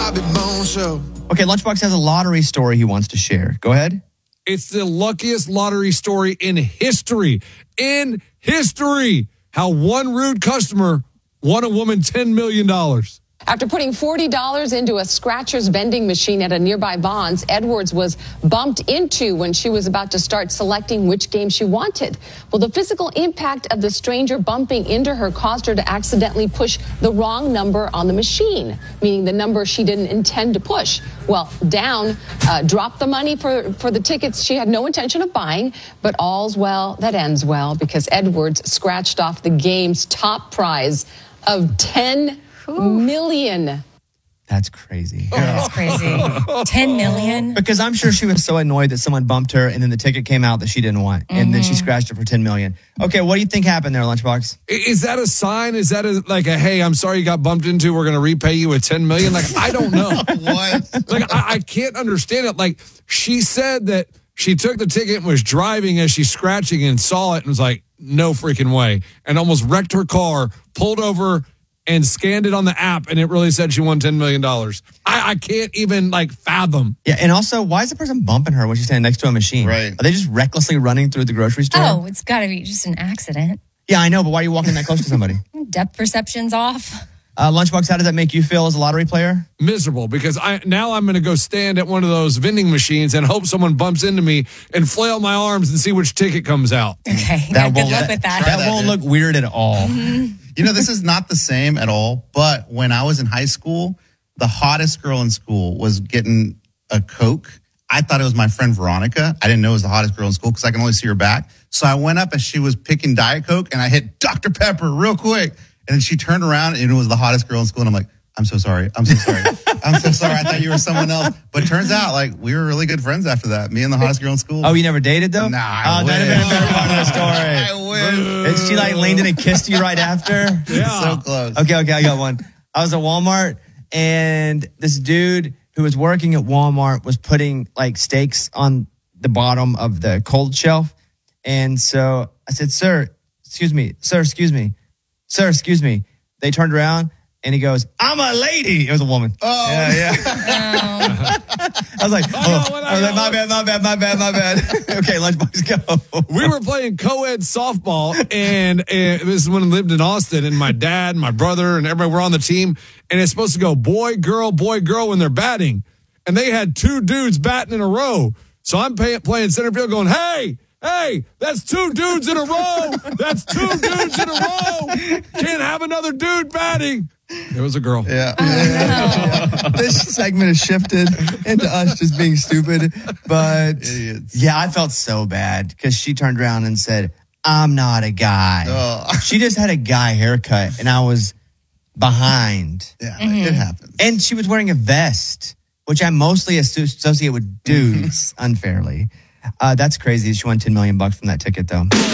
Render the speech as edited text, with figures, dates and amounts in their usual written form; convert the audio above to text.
Bobby Bones Show. Okay, Lunchbox has a lottery story he wants to share. Go ahead. It's the luckiest lottery story in history. In history. How one rude customer won a woman $10 million. After putting $40 into a scratcher's vending machine at a nearby Vons, Edwards was bumped into when she was about to start selecting which game she wanted. Well, the physical impact of the stranger bumping into her caused her to accidentally push the wrong number on the machine, meaning the number she didn't intend to push. Well, Down dropped the money for the tickets she had no intention of buying, but all's well that ends well because Edwards scratched off the game's top prize of $10 million. That's crazy. That's crazy. 10 million? Because I'm sure she was so annoyed that someone bumped her and then the ticket came out that she didn't want. And then she scratched it for 10 million. Okay, what do you think happened there, Lunchbox? Is that a sign? Is that like a, hey, I'm sorry you got bumped into. We're going to repay you with $10 million? Like, I don't know. What? Like, I can't understand it. Like, she said that she took the ticket and was driving as she's scratching and saw it and was like, no freaking way. And almost wrecked her car, pulled over and scanned it on the app, and it really said she won $10 million. I can't even, fathom. Yeah, and also, why is the person bumping her when she's standing next to a machine? Right. Are they just recklessly running through the grocery store? Oh, it's got to be just an accident. Yeah, I know, but why are you walking that close to somebody? Depth perception's off. Lunchbox, how does that make you feel as a lottery player? Miserable, because now I'm going to go stand at one of those vending machines and hope someone bumps into me and flail my arms and see which ticket comes out. Okay, good luck with that. That won't look weird at all. You know, this is not the same at all, but when I was in high school, the hottest girl in school was getting a Coke. I thought it was my friend Veronica. I didn't know it was the hottest girl in school because I can only see her back. So I went up as she was picking Diet Coke and I hit Dr. Pepper real quick. And then she turned around and it was the hottest girl in school. And I'm like, I'm so sorry. I'm so sorry. I'm so sorry. I thought you were someone else. But turns out, we were really good friends after that. Me and the hottest girl in school. Oh, you never dated, though? Nah, that'd have been a better part of the story. I wish. And she, leaned in and kissed you right after? Yeah. So close. Okay, I got one. I was at Walmart, and this dude who was working at Walmart was putting, steaks on the bottom of the cold shelf. And so I said, Sir, excuse me. They turned around and he goes, I'm a lady. It was a woman. Oh. Yeah. I was like, my bad. Okay, Lunchbox, go. We were playing co-ed softball, and this is when I lived in Austin, and my dad, my brother, and everybody were on the team, and it's supposed to go boy, girl, when they're batting. And they had two dudes batting in a row. So I'm playing center field going, hey, that's two dudes in a row. That's two dudes in a row. Can't have another dude batting. It was a girl. Yeah. This segment has shifted into us just being stupid. But Idiots. yeah, I felt so bad because she turned around and said, I'm not a guy. Oh. She just had a guy haircut and I was behind. Yeah, it happens. And she was wearing a vest, which I mostly associate with dudes unfairly. That's crazy. She won $10 million from that ticket, though.